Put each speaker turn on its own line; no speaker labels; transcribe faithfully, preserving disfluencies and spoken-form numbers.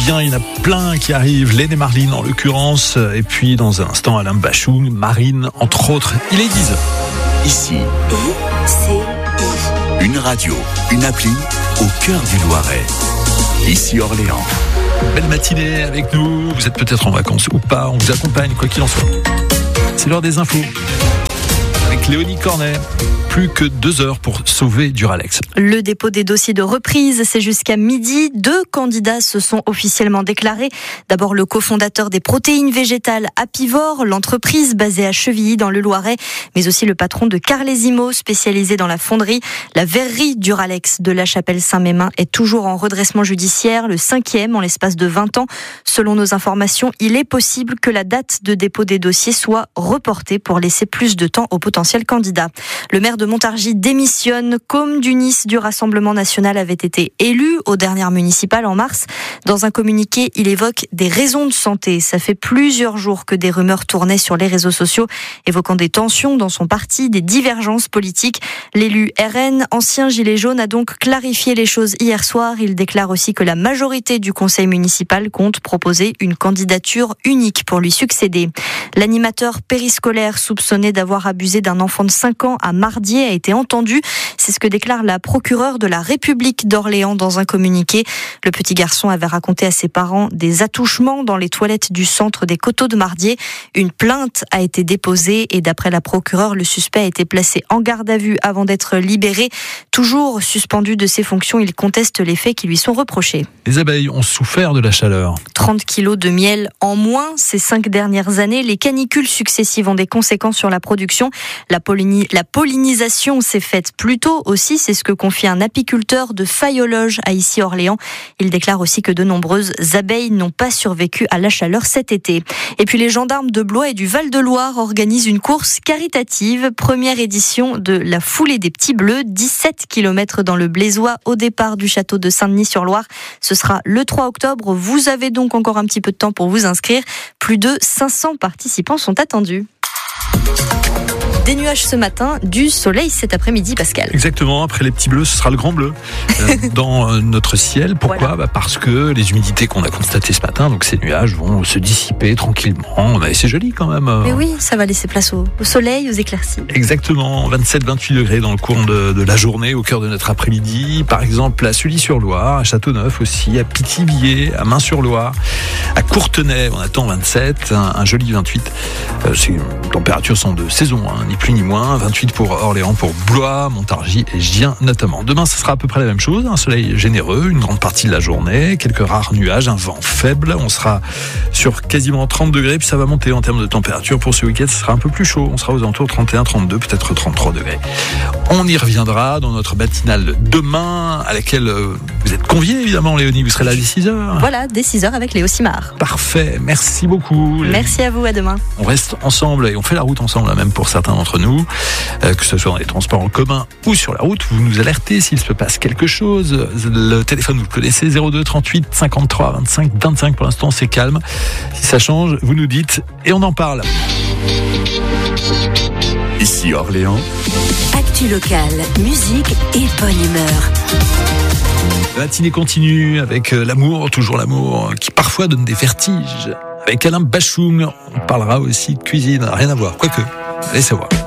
bien, il y en a plein qui arrivent. Laine et Marlene en l'occurrence. Et puis dans un instant, Alain Bachung, Marine, entre autres. Il est dix heures.
Ici, une radio, une appli au cœur du Loiret. Ici Orléans.
Belle matinée avec nous. Vous êtes peut-être en vacances ou pas. On vous accompagne, quoi qu'il en soit. C'est l'heure des infos. Avec Léonie Cornet. Plus que deux heures pour sauver Duralex.
Le dépôt des dossiers de reprise, c'est jusqu'à midi. Deux candidats se sont officiellement déclarés. D'abord le cofondateur des protéines végétales Apivore, l'entreprise basée à Chevilly dans le Loiret, mais aussi le patron de Carlesimo, spécialisé dans la fonderie. La verrerie Duralex de La Chapelle-Saint-Mémin est toujours en redressement judiciaire, le cinquième en l'espace de vingt ans. Selon nos informations, il est possible que la date de dépôt des dossiers soit reportée pour laisser plus de temps aux potentiels candidats. Le maire de Montargis démissionne. Côme Dunis du Rassemblement national avait été élu aux dernières municipales en mars. Dans un communiqué, il évoque des raisons de santé. Ça fait plusieurs jours que des rumeurs tournaient sur les réseaux sociaux, évoquant des tensions dans son parti, des divergences politiques. L'élu R N, ancien gilet jaune, a donc clarifié les choses hier soir. Il déclare aussi que la majorité du conseil municipal compte proposer une candidature unique pour lui succéder. L'animateur périscolaire soupçonné d'avoir abusé d'un enfant de cinq ans à Mardier a été entendu. C'est ce que déclare la procureure de la République d'Orléans dans un communiqué. Le petit garçon avait raconté à ses parents des attouchements dans les toilettes du centre des Coteaux de Mardier. Une plainte a été déposée et d'après la procureure, le suspect a été placé en garde à vue avant d'être libéré. Toujours suspendu de ses fonctions, il conteste les faits qui lui sont reprochés.
Les abeilles ont souffert de la chaleur.
trente kilos de miel en moins ces cinq dernières années. Les canicules successives ont des conséquences sur la production. La, pollini- la pollinisation s'est faite plus tôt aussi, c'est ce que confie un apiculteur de Fayologe à Issy-Orléans. Il déclare aussi que de nombreuses abeilles n'ont pas survécu à la chaleur cet été. Et puis les gendarmes de Blois et du Val-de-Loire organisent une course caritative. Première édition de la foulée des petits bleus, dix-sept kilomètres dans le Blésois au départ du château de Saint-Denis-sur-Loire. Ce sera le trois octobre. Vous avez donc encore un petit peu de temps pour vous inscrire. Plus de cinq cents participants sont attendus. Des nuages ce matin, du soleil cet après-midi, Pascal.
Exactement, après les petits bleus, ce sera le grand bleu euh, dans euh, notre ciel. Pourquoi voilà. bah Parce que les humidités qu'on a constatées ce matin, donc ces nuages vont se dissiper tranquillement. Bah, c'est joli quand même.
Mais oui, ça va laisser place au, au soleil, aux éclaircies. Exactement,
vingt-sept à vingt-huit degrés dans le cours de, de la journée, au cœur de notre après-midi. Par exemple, à Sully-sur-Loire, à Châteauneuf aussi, à Pithiviers, à Main-sur-Loire, à Courtenay, on attend vingt-sept, un, un joli vingt-huit. Euh, les températures sont de saison, hein, ni plus ni moins, vingt-huit pour Orléans, pour Blois, Montargis et Gien notamment. Demain, ce sera à peu près la même chose, un soleil généreux, une grande partie de la journée, quelques rares nuages, un vent faible, on sera sur quasiment trente degrés, puis ça va monter en termes de température. Pour ce week-end, ce sera un peu plus chaud, on sera aux alentours de trente et un, trente-deux, peut-être trente-trois degrés. On y reviendra dans notre matinale demain, à laquelle vous êtes conviés évidemment, Léonie, vous serez là dès six heures.
Voilà, dès six heures avec Léo Simard.
Parfait, merci beaucoup.
Merci à vous, à demain.
On reste ensemble et on fait la route ensemble, même pour certains d'entre nous, euh, que ce soit dans les transports en commun ou sur la route. Vous nous alertez s'il se passe quelque chose. Le téléphone, vous le connaissez, zéro deux trente-huit cinquante-trois vingt-cinq vingt-cinq. Pour l'instant, c'est calme. Si ça change, vous nous dites et on en parle.
Ici Orléans.
Actu locale, musique et bonne humeur.
La matinée continue avec l'amour, toujours l'amour, qui parfois donne des vertiges. Avec Alain Bachung, on parlera aussi de cuisine, rien à voir, quoique, allez savoir.